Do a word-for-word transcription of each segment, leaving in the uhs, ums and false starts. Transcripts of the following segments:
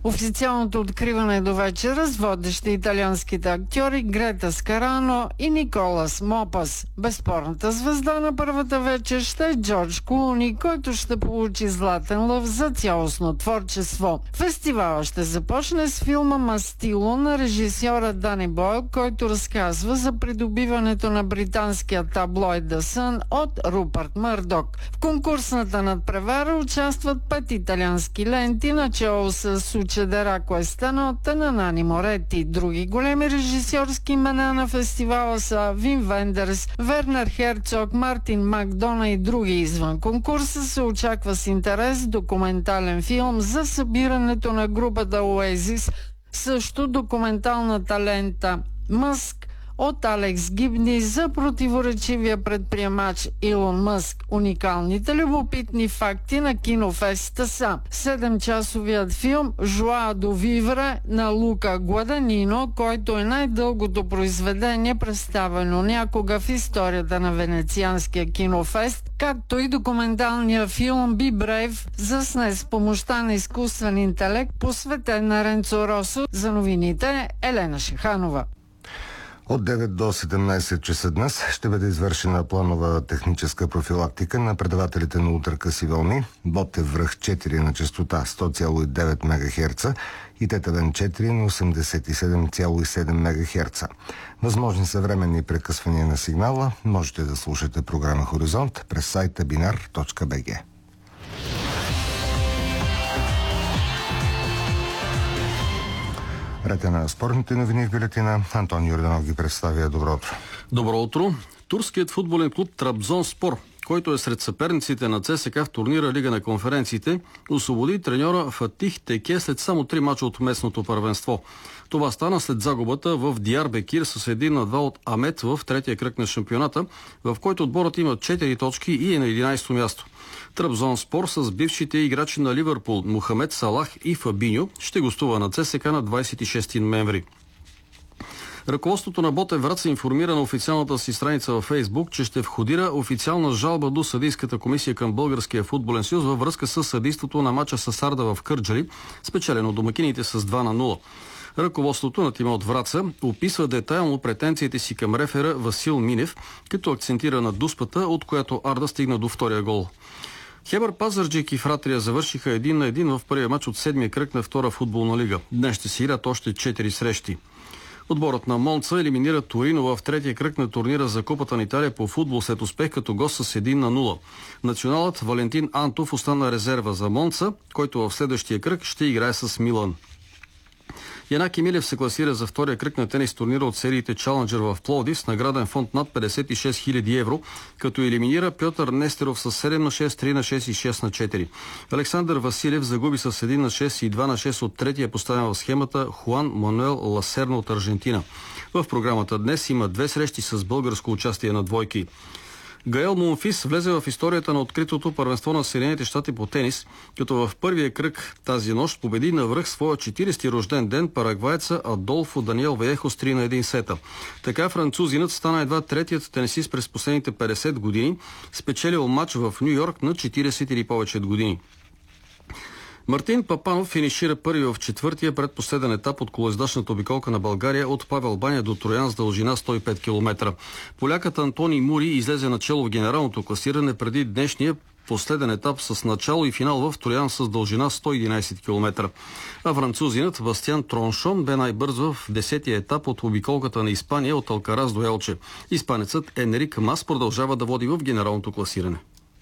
Официалното откриване до вечера с водещи италианските актьори Грета Скарано и Николас Мопас. Безспорната звезда на първата вечер ще е Джордж Клуни, който ще получи златен лъв за цялостно творчество. Фестивала ще започне с филма Мастило на режисьора Дани Бойл, който разказва за придобиването на британския таблоид The Sun от Рупърт Мърдок. В конкурсната надпревара участват пет италиански ленти, начало с Сучедера Куестано, Тананани Морети. Други големи режисьорски имена на фестивала са Вин Вендерс, Вернер Херцог, Мартин Макдона и други. Извън конкурса се очаква с интерес документален филм за събирането на групата Oasis, също документалната лента Мъск от Алекс Гибни за противоречивия предприемач Илон Мъск. Уникалните любопитни факти на кинофеста са седемчасовият филм Жуа до Вивре на Лука Гладанино, който е най-дългото произведение, представено някога в историята на Венецианския кинофест, както и документалния филм Be Brave, заснет с помощта на изкуствен интелект, посветен на Ренцо Росо. За новините Елена Шиханова. От девет до седемнайсет часа днес ще бъде извършена планова техническа профилактика на предавателите на ултракъси вълни Ботев връх четири на честота сто цяло и девет мегахерца и Тетевен четири на осемдесет и седем цяло и седем мегахерца. Възможни са временни прекъсвания на сигнала. Можете да слушате програма Хоризонт през сайта binar точка би джи. Ред на спортните новини в бюлетина. Антон Йорданов ги представя. Добро утро. Добро утро. Турският футболен клуб Трабзонспор, който е сред съперниците на ЦСКА в турнира Лига на конференциите, освободи треньора Фатих Теке след само три мача от местното първенство. Това стана след загубата в Диарбекир с един на два от Амет в третия кръг на шампионата, в който отборът има четири точки и е на единайсето място. Трабзонспор с бившите играчи на Ливърпул Мохамед Салах и Фабиньо ще гостува на ЦСКА на двайсет и шести ноември. Ръководството на Ботев Враца информира на официалната си страница във Фейсбук, че ще входира официална жалба до Съдийската комисия към Българския футболен съюз във връзка с съдийството на мача с Арда в Кърджали, спечелено от домакините с два на нула. Ръководството на тима от Враца описва детайлно претенциите си към рефера Васил Минев, като акцентира на дуспата, от която Арда стигна до втория гол. Хебър Пазарджик и Фратрия завършиха един на един в първия мач от седмия кръг на втора футболна лига. Днес ще си играят още четири срещи. Отборът на Монца елиминира Торино в третия кръг на турнира за Купата на Италия по футбол след успех като гост с един на нула. Националът Валентин Антов остана резерва за Монца, който в следващия кръг ще играе с Милан. Янаки Милев се класира за втория кръг на тенис турнира от сериите Чаленджер в Пловдив с награден фонд над петдесет и шест хиляди евро, като елиминира Пьотър Нестеров с седем на шест, три на шест и шест на четири. Александър Василев загуби с един на шест и два на шест от третия поставен в схемата Хуан Мануел Ласерно от Аржентина. В програмата днес има две срещи с българско участие на двойки. Гаел Монфис влезе в историята на откритото първенство на Съединените щати по тенис, като в първия кръг тази нощ победи навръх своя четиридесети рожден ден парагвайца Адолфо Даниел Веехо с три на един сета. Така французинът стана едва третият тенисист през последните петдесет години, спечелил матч в Ню Йорк на четиридесет или повече години. Мартин Папанов финишира първи в четвъртия предпоследен етап от колоездачната обиколка на България от Павел Баня до Троян с дължина сто и пет километра. Полякът Антони Мури излезе начало в генералното класиране преди днешния последен етап с начало и финал в Троян с дължина сто и единайсет километра. А французинът Бастиан Троншон бе най-бързо в десетия етап от обиколката на Испания от Алкараз до Елче. Испанецът Енрик Мас продължава да води в генералното класиране.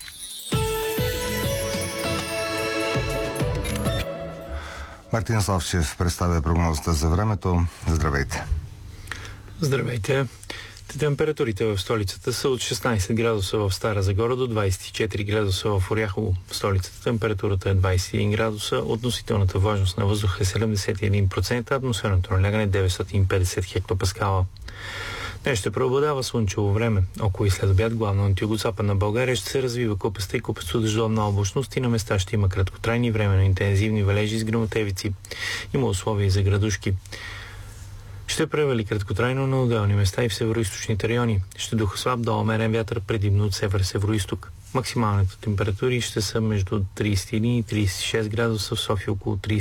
Мартин Славчев представя прогнозата за времето. Здравейте! Здравейте! Температурите в столицата са от шестнайсет градуса в Стара Загора до двайсет и четири градуса в Оряхово. В столицата температурата е двайсет и един градуса, относителната влажност на въздуха е седемдесет и един процента, атмосферното налягане е деветстотин и петдесет хектопаскала. Днес ще преобладава слънчево време. Около и след обяд, главно от югозападна България, ще се развива купеста и купесто дъждовна облачност и на места ще има краткотрайни временно интензивни валежи с гръмотевици. Има условия за градушки. Ще превали краткотрайно на отделни места и в североизточните райони. Ще духа слаб до умерен вятър, предимно от север-североизток. Максималните температури ще са между трийсет и един и трийсет и шест градуса, в София около трийсет